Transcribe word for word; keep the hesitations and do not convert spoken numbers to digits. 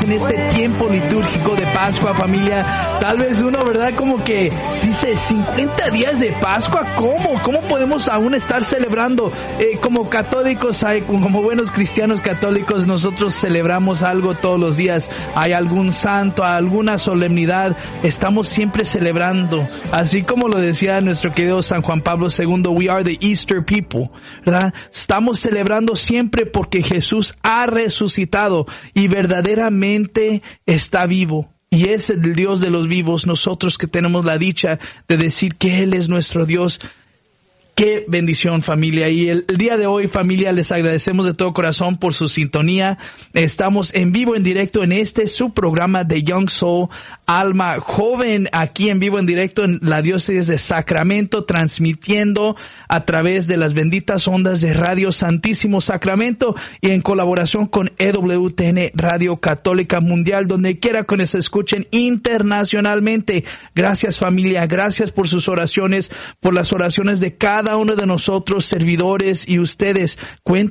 en este tiempo litúrgico de Pascua, familia. Tal vez uno, ¿verdad? Como que dice, cincuenta días de Pascua, ¿cómo? ¿Cómo podemos aún estar celebrando? Eh, como católicos, hay, como buenos cristianos católicos, nosotros celebramos algo todos los días. Hay algún santo, alguna solemnidad, estamos siempre celebrando. Así como lo decía nuestro querido San Juan Pablo segundo, we are the Easter people, ¿verdad? Estamos celebrando siempre porque Jesús ha resucitado y verdaderamente está vivo. Y es el Dios de los vivos, nosotros que tenemos la dicha de decir que Él es nuestro Dios. Qué bendición, familia. Y el, el día de hoy, familia, les agradecemos de todo corazón por su sintonía. Estamos en vivo, en directo en este su programa de Young Soul, Alma Joven, aquí en vivo, en directo en la diócesis de Sacramento, transmitiendo a través de las benditas ondas de Radio Santísimo Sacramento y en colaboración con E W T N Radio Católica Mundial, donde quiera que nos escuchen internacionalmente. Gracias, familia. Gracias por sus oraciones, por las oraciones de cada uno de nosotros, servidores, y ustedes. Cuenten